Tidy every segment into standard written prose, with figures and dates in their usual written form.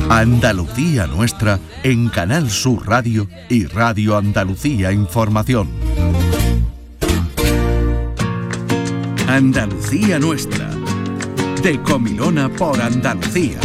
Andalucía Nuestra en Canal Sur Radio y Radio Andalucía Información. Andalucía Nuestra, de Comilona por Andalucía.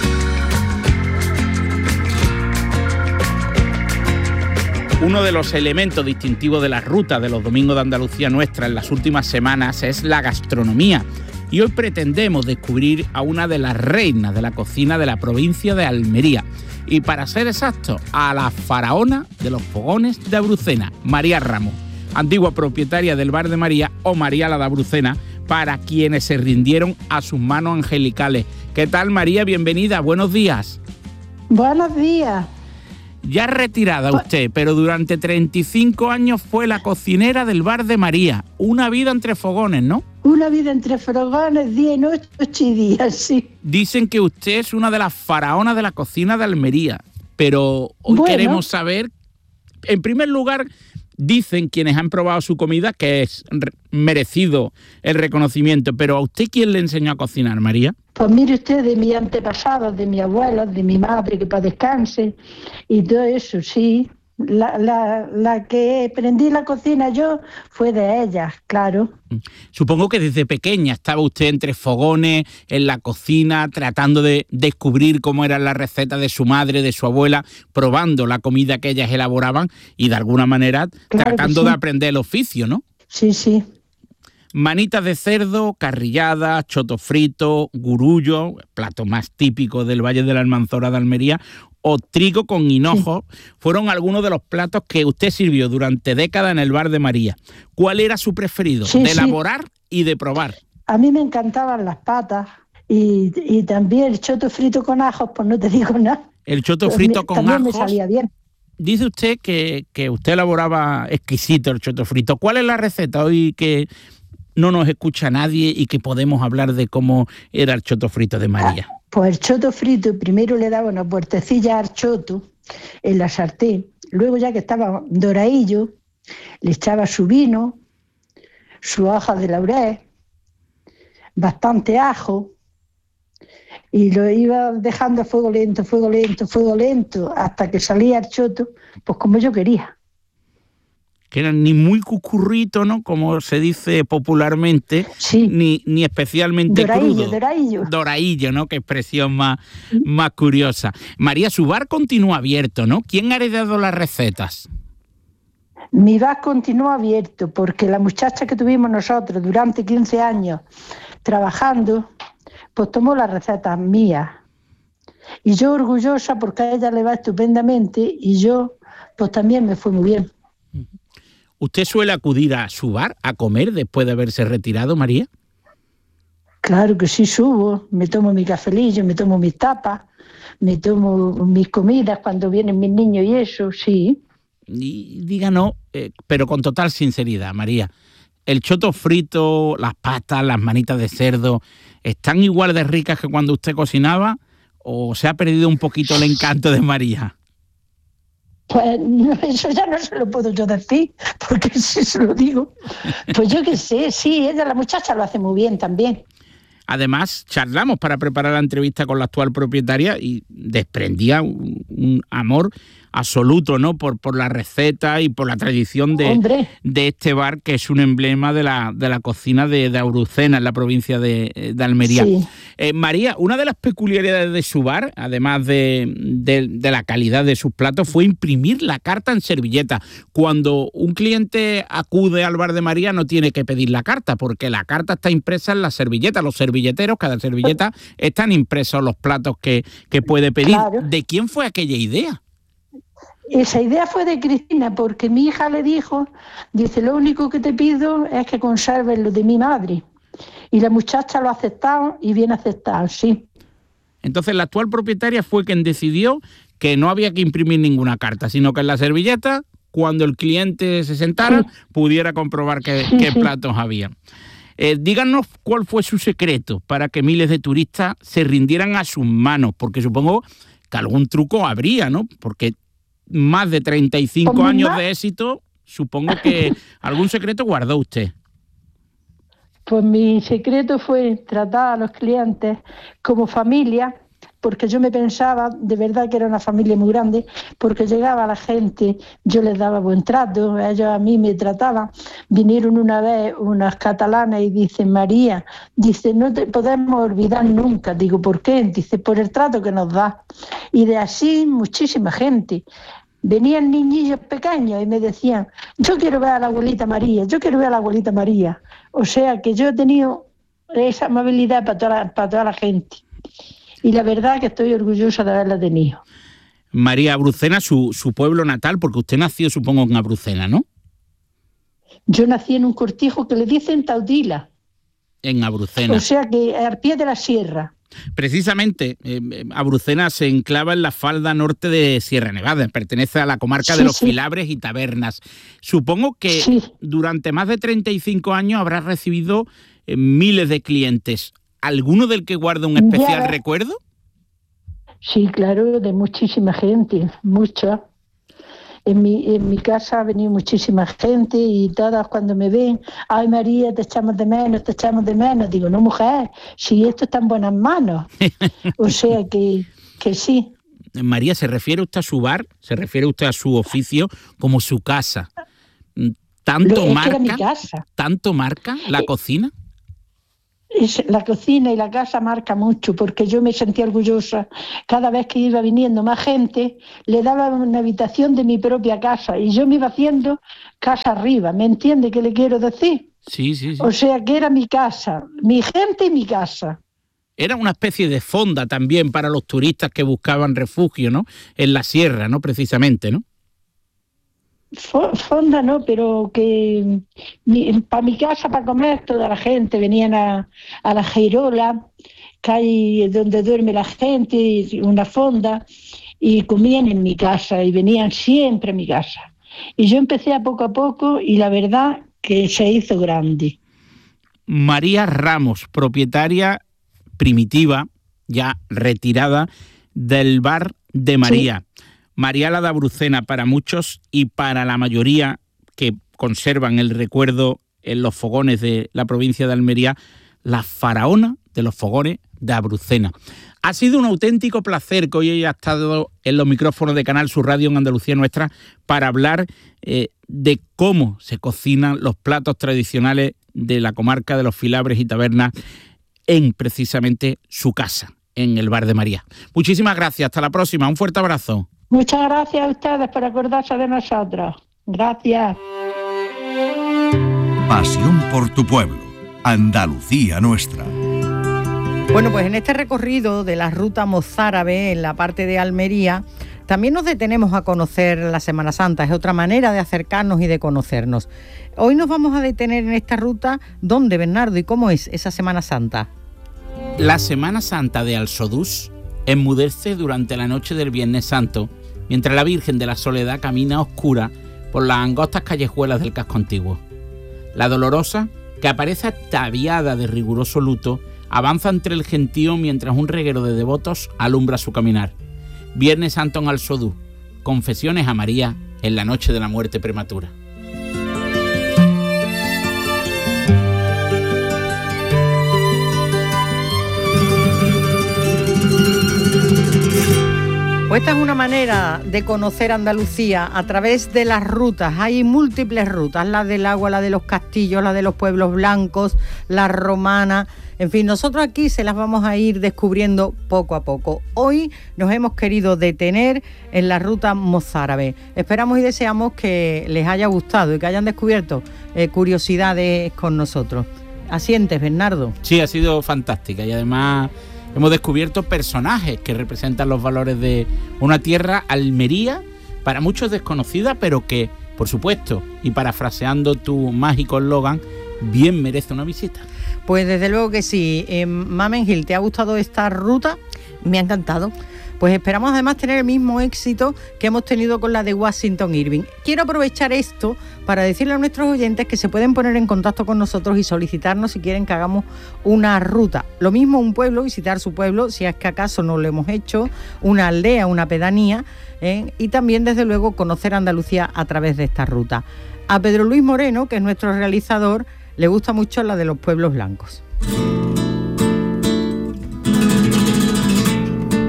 Uno de los elementos distintivos de las rutas de los domingos de Andalucía Nuestra en las últimas semanas es la gastronomía. Y hoy pretendemos descubrir a una de las reinas de la cocina de la provincia de Almería. Y para ser exactos, a la faraona de los fogones de Abrucena, María Ramos, antigua propietaria del Bar de María o María la de Abrucena, para quienes se rindieron a sus manos angelicales. ¿Qué tal, María? Bienvenida, buenos días. Buenos días. Ya retirada usted, pero durante 35 años fue la cocinera del Bar de María. Una vida entre fogones, ¿no? Una vida entre fogones, día y noche y día, sí. Dicen que usted es una de las faraonas de la cocina de Almería, pero hoy queremos saber, en primer lugar, dicen quienes han probado su comida que es merecido el reconocimiento, pero ¿a usted quién le enseñó a cocinar, María? Pues mire usted, de mis antepasados, de mi abuela, de mi madre, que para descanse, y todo eso, sí. La que aprendí la cocina yo fue de ellas, claro. Supongo que desde pequeña estaba usted entre fogones, en la cocina, tratando de descubrir cómo eran las recetas de su madre, de su abuela, probando la comida que ellas elaboraban y de alguna manera tratando de aprender el oficio, ¿no? Sí, sí. Manitas de cerdo, carrillada, choto frito, gurullo, plato más típico del Valle de la Almanzora de Almería, o trigo con hinojo, fueron algunos de los platos que usted sirvió durante décadas en el Bar de María. ¿Cuál era su preferido de elaborar y de probar? A mí me encantaban las patas y también el choto frito con ajos, pues no te digo nada. El choto frito con ajos. También me salía bien. Dice usted que usted elaboraba exquisito el choto frito. ¿Cuál es la receta hoy que no nos escucha nadie y que podemos hablar de cómo era el choto frito de María? Pues el choto frito, primero le daba una puertecilla al choto en la sartén, luego ya que estaba doradillo, le echaba su vino, su hoja de laurel, bastante ajo, y lo iba dejando a fuego lento, fuego lento, fuego lento, hasta que salía el choto, pues como yo quería. Que eran ni muy cucurrito, ¿no?, como se dice popularmente, sí, ni especialmente crudo. Doradillo, ¿no?, qué expresión más curiosa. María, su bar continúa abierto, ¿no? ¿Quién ha heredado las recetas? Mi bar continúa abierto porque la muchacha que tuvimos nosotros durante 15 años trabajando, pues tomó las recetas mías. Y yo orgullosa porque a ella le va estupendamente y yo pues también me fue muy bien. ¿Usted suele acudir a su bar a comer después de haberse retirado, María? Claro que sí, subo, me tomo mi cafelillo, me tomo mis tapas, me tomo mis comidas cuando vienen mis niños y eso, sí. Y díganos, pero con total sinceridad, María, ¿el choto frito, las patas, las manitas de cerdo, están igual de ricas que cuando usted cocinaba o se ha perdido un poquito el encanto de María? Pues no, eso ya no se lo puedo yo decir, porque si se lo digo, pues yo qué sé, sí, ella, la muchacha, lo hace muy bien también. Además, charlamos para preparar la entrevista con la actual propietaria y desprendía un amor absoluto, ¿no?, por la receta y por la tradición de este bar, que es un emblema de la cocina de Abrucena, en la provincia de Almería. Sí. María, una de las peculiaridades de su bar, además de la calidad de sus platos, fue imprimir la carta en servilleta. Cuando un cliente acude al Bar de María no tiene que pedir la carta, porque la carta está impresa en la servilleta. Los servilleteros, cada servilleta, están impresos los platos que puede pedir. Claro. ¿De quién fue aquella idea? Esa idea fue de Cristina, porque mi hija le dijo, dice, lo único que te pido es que conserves lo de mi madre. Y la muchacha lo ha aceptado y bien aceptado, sí. Entonces la actual propietaria fue quien decidió que no había que imprimir ninguna carta, sino que en la servilleta, cuando el cliente se sentara, pudiera comprobar qué platos había. Díganos cuál fue su secreto para que miles de turistas se rindieran a sus manos, porque supongo que algún truco habría, ¿no? Porque más de 35 años de éxito, supongo que algún secreto guardó usted. Pues mi secreto fue tratar a los clientes como familia, porque yo me pensaba de verdad que era una familia muy grande, porque llegaba la gente, yo les daba buen trato, ellos a mí me trataban. Vinieron una vez unas catalanas y dicen, María, dice, no te podemos olvidar nunca. Digo, ¿por qué? Dice, por el trato que nos da. Y de así muchísima gente. Venían niñillos pequeños y me decían, yo quiero ver a la abuelita María, yo quiero ver a la abuelita María. O sea que yo he tenido esa amabilidad para toda la gente. Y la verdad que estoy orgullosa de haberla tenido. María, Abrucena, su pueblo natal, porque usted nació, supongo, en Abrucena, ¿no? Yo nací en un cortijo que le dicen Taudila. En Abrucena. O sea que al pie de la sierra. Precisamente, Abrucena se enclava en la falda norte de Sierra Nevada, pertenece a la comarca de los Filabres y Tabernas. Supongo que durante más de 35 años habrá recibido miles de clientes. ¿Alguno del que guarda un especial recuerdo? Sí, claro, de muchísima gente, mucha. En mi casa ha venido muchísima gente y todas cuando me ven, ay María, te echamos de menos, te echamos de menos. Digo, no mujer, si esto está en buenas manos. O sea que sí. María, ¿se refiere usted a su bar? ¿Se refiere usted a su oficio como su casa? ¿Tanto marca la cocina? La cocina y la casa marca mucho, porque yo me sentía orgullosa. Cada vez que iba viniendo más gente, le daba una habitación de mi propia casa y yo me iba haciendo casa arriba. ¿Me entiende qué le quiero decir? Sí. O sea que era mi casa, mi gente y mi casa. Era una especie de fonda también para los turistas que buscaban refugio, ¿no? En la sierra, ¿no? Precisamente, ¿no? Fonda no, pero que para mi casa, para comer, toda la gente venían a la Geirola, que hay donde duerme la gente, una fonda, y comían en mi casa y venían siempre a mi casa. Y yo empecé a poco y la verdad que se hizo grande. María Ramos, propietaria primitiva, ya retirada, del bar de María. Sí. María la de Abrucena para muchos y para la mayoría que conservan el recuerdo en los fogones de la provincia de Almería, la faraona de los fogones de Abrucena. Ha sido un auténtico placer que hoy haya estado en los micrófonos de Canal Sur Radio en Andalucía Nuestra para hablar de cómo se cocinan los platos tradicionales de la comarca de los Filabres y Tabernas en precisamente su casa, en el bar de María. Muchísimas gracias, hasta la próxima, un fuerte abrazo. Muchas gracias a ustedes por acordarse de nosotros. Gracias. Pasión por tu pueblo, Andalucía Nuestra. Bueno, pues en este recorrido de la ruta mozárabe en la parte de Almería, también nos detenemos a conocer la Semana Santa. Es otra manera de acercarnos y de conocernos. Hoy nos vamos a detener en esta ruta. ¿Dónde, Bernardo, y cómo es esa Semana Santa? La Semana Santa de Alsodús enmudece durante la noche del Viernes Santo, mientras la Virgen de la Soledad camina oscura por las angostas callejuelas del casco antiguo. La Dolorosa, que aparece ataviada de riguroso luto, avanza entre el gentío mientras un reguero de devotos alumbra su caminar. Viernes Santo en Alsodús, confesiones a María en la noche de la muerte prematura. Pues esta es una manera de conocer Andalucía a través de las rutas. Hay múltiples rutas, la del agua, la de los castillos, la de los pueblos blancos, la romana. En fin, nosotros aquí se las vamos a ir descubriendo poco a poco. Hoy nos hemos querido detener en la ruta mozárabe. Esperamos y deseamos que les haya gustado y que hayan descubierto curiosidades con nosotros. ¿Asientes, Bernardo? Sí, ha sido fantástica y además hemos descubierto personajes que representan los valores de una tierra, Almería, para muchos desconocida, pero que, por supuesto, y parafraseando tu mágico eslogan, bien merece una visita. Pues desde luego que sí. Mamen Gil, ¿te ha gustado esta ruta? Me ha encantado. Pues esperamos además tener el mismo éxito que hemos tenido con la de Washington Irving. Quiero aprovechar esto para decirle a nuestros oyentes que se pueden poner en contacto con nosotros y solicitarnos si quieren que hagamos una ruta. Lo mismo un pueblo, visitar su pueblo, si es que acaso no lo hemos hecho, una aldea, una pedanía, y también desde luego conocer Andalucía a través de esta ruta. A Pedro Luis Moreno, que es nuestro realizador, le gusta mucho la de los pueblos blancos.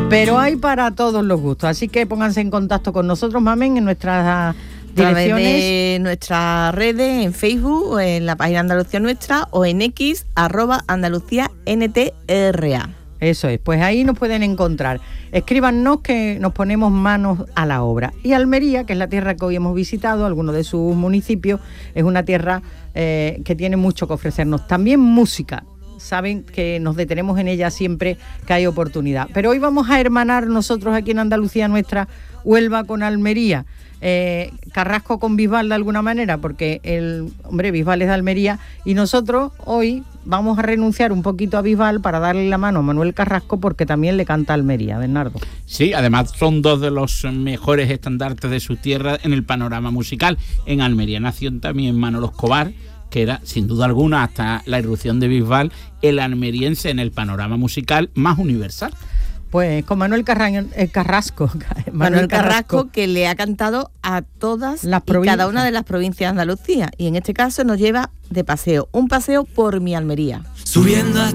Pero hay para todos los gustos, así que pónganse en contacto con nosotros, Mamen, en nuestras direcciones, de nuestras redes, en Facebook, en la página Andalucía Nuestra o en X, @AndalucíaNTRA. Eso es, pues ahí nos pueden encontrar. Escríbanos que nos ponemos manos a la obra. Y Almería, que es la tierra que hoy hemos visitado, algunos de sus municipios, es una tierra que tiene mucho que ofrecernos. También música. Saben que nos detenemos en ella siempre que hay oportunidad. Pero hoy vamos a hermanar nosotros aquí en Andalucía Nuestra, Huelva con Almería. Carrasco con Bisbal de alguna manera, porque Bisbal es de Almería, y nosotros hoy vamos a renunciar un poquito a Bisbal para darle la mano a Manuel Carrasco, porque también le canta Almería, Bernardo. Sí, además son dos de los mejores estandartes de su tierra en el panorama musical. En Almería nació también Manolo Escobar, que era, sin duda alguna, hasta la irrupción de Bisbal, el almeriense en el panorama musical más universal. Pues con Manuel Carrasco. Manuel Carrasco, que le ha cantado a todas y cada una de las provincias de Andalucía. Y en este caso nos lleva de paseo, un paseo por mi Almería. Subiendo hasta